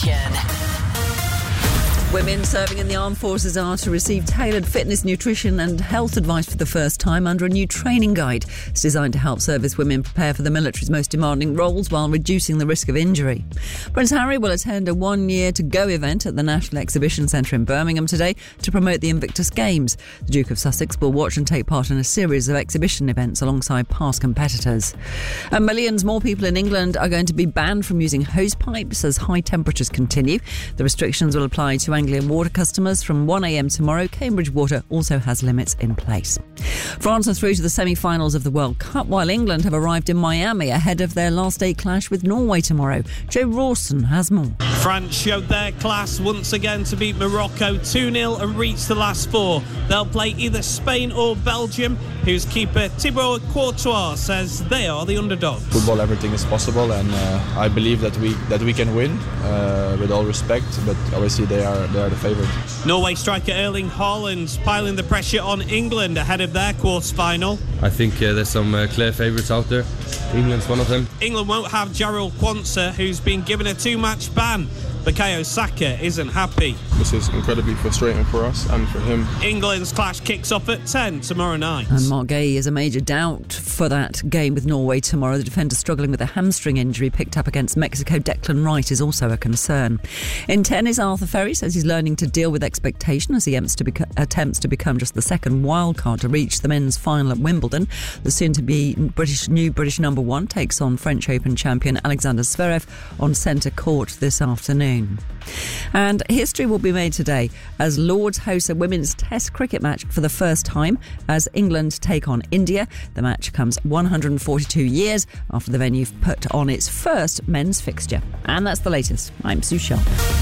Women serving in the armed forces are to receive tailored fitness, nutrition and health advice for the first time under a new training guide. It's designed to help service women prepare for the military's most demanding roles while reducing the risk of injury. Prince Harry will attend a 1 year to go event at the National Exhibition Centre in Birmingham today to promote the Invictus Games. The Duke of Sussex will watch and take part in a series of exhibition events alongside past competitors. And millions more people in England are going to be banned from using hose pipes as high temperatures continue. The restrictions will apply to Anglian Water customers from 1 a.m. tomorrow. Cambridge Water also has limits in place. France are through to the semi-finals of the World Cup, while England have arrived in Miami ahead of their last day clash with Norway tomorrow. Joe Rawson has more. France showed their class once again to beat Morocco 2-0 and reach the last four. They'll play either Spain or Belgium, whose keeper Thibaut Courtois says they are the underdogs. Football, everything is possible, and I believe that we can win, with all respect, but obviously they are the favourite. Norway striker Erling Haaland piling the pressure on England ahead of their quarter-final. I think there's some clear favourites out there. England's one of them. England won't have Jarrell Quansah, who's been given a 2-match ban. Bukayo Saka isn't happy. This is incredibly frustrating for us and for him. England's clash kicks off at 10 tomorrow night. And Mark Gay is a major doubt for that game with Norway tomorrow. The defender struggling with a hamstring injury picked up against Mexico. Declan Wright is also a concern. In tennis, Arthur Ferry says he's learning to deal with expectation as he attempts to become just the second wildcard to reach the men's final at Wimbledon. The soon-to-be new British number one takes on French Open champion Alexander Zverev on centre court this afternoon. And history will be made today as Lords hosts a women's Test cricket match for the first time as England take on India. The match comes 142 years after the venue put on its first men's fixture. And that's the latest. I'm Sue Sharp.